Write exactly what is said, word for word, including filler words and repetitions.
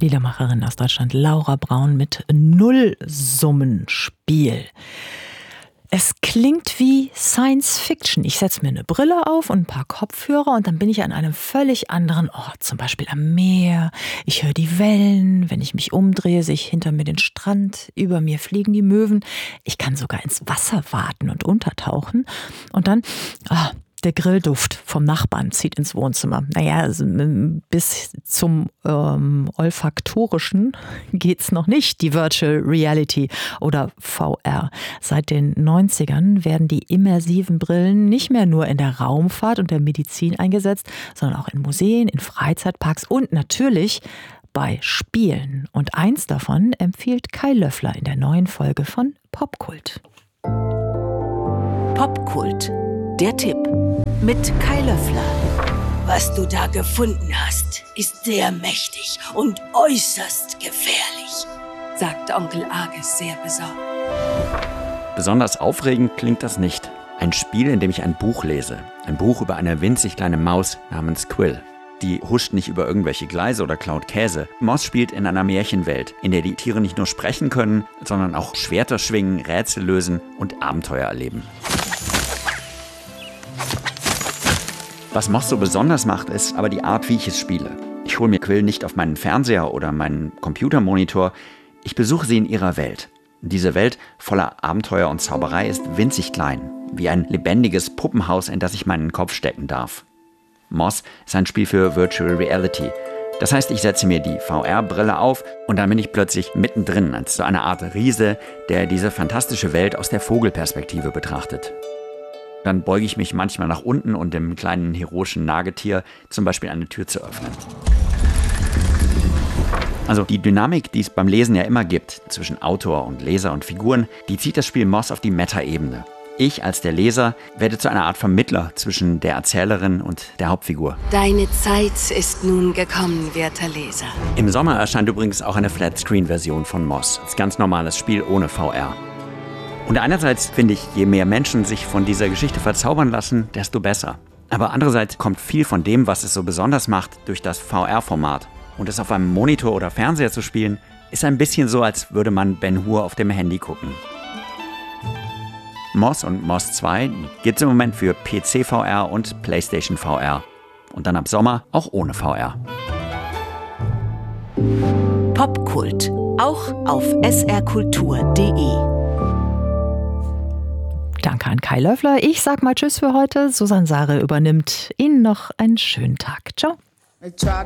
Liedermacherin aus Deutschland Laura Braun mit Nullsummenspiel. Es klingt wie Science Fiction. Ich setze mir eine Brille auf und ein paar Kopfhörer und dann bin ich an einem völlig anderen Ort, zum Beispiel am Meer. Ich höre die Wellen, wenn ich mich umdrehe, sehe ich hinter mir den Strand, über mir fliegen die Möwen. Ich kann sogar ins Wasser waten und untertauchen und dann... Ah, der Grillduft vom Nachbarn zieht ins Wohnzimmer. Naja, bis zum ähm, Olfaktorischen geht's noch nicht, die Virtual Reality oder V R. Seit den neunzigern werden die immersiven Brillen nicht mehr nur in der Raumfahrt und der Medizin eingesetzt, sondern auch in Museen, in Freizeitparks und natürlich bei Spielen. Und eins davon empfiehlt Kai Löffler in der neuen Folge von Popkult. Popkult. Der Tipp mit Kai Löffler. Was du da gefunden hast, ist sehr mächtig und äußerst gefährlich, sagt Onkel Arges sehr besorgt. Besonders aufregend klingt das nicht. Ein Spiel, in dem ich ein Buch lese. Ein Buch über eine winzig kleine Maus namens Quill. Die huscht nicht über irgendwelche Gleise oder klaut Käse. Moss spielt in einer Märchenwelt, in der die Tiere nicht nur sprechen können, sondern auch Schwerter schwingen, Rätsel lösen und Abenteuer erleben. Was Moss so besonders macht, ist aber die Art, wie ich es spiele. Ich hole mir Quill nicht auf meinen Fernseher oder meinen Computermonitor. Ich besuche sie in ihrer Welt. Diese Welt voller Abenteuer und Zauberei ist winzig klein, wie ein lebendiges Puppenhaus, in das ich meinen Kopf stecken darf. Moss ist ein Spiel für Virtual Reality. Das heißt, ich setze mir die V R-Brille auf und dann bin ich plötzlich mittendrin, als so eine Art Riese, der diese fantastische Welt aus der Vogelperspektive betrachtet. Dann beuge ich mich manchmal nach unten, um dem kleinen heroischen Nagetier zum Beispiel eine Tür zu öffnen. Also die Dynamik, die es beim Lesen ja immer gibt, zwischen Autor und Leser und Figuren, die zieht das Spiel Moss auf die Meta-Ebene. Ich als der Leser werde zu einer Art Vermittler zwischen der Erzählerin und der Hauptfigur. Deine Zeit ist nun gekommen, werter Leser. Im Sommer erscheint übrigens auch eine Flatscreen-Version von Moss, als ganz normales Spiel ohne V R. Und einerseits finde ich, je mehr Menschen sich von dieser Geschichte verzaubern lassen, desto besser. Aber andererseits kommt viel von dem, was es so besonders macht, durch das V R-Format. Und es auf einem Monitor oder Fernseher zu spielen, ist ein bisschen so, als würde man Ben Hur auf dem Handy gucken. Moss und Moss zwei gibt es im Moment für P C V R und PlayStation V R. Und dann ab Sommer auch ohne V R. Popkult. Auch auf s r kultur punkt d e. Danke an Kai Löffler. Ich sag mal Tschüss für heute. Susanne Sare übernimmt. Ihnen noch einen schönen Tag. Ciao.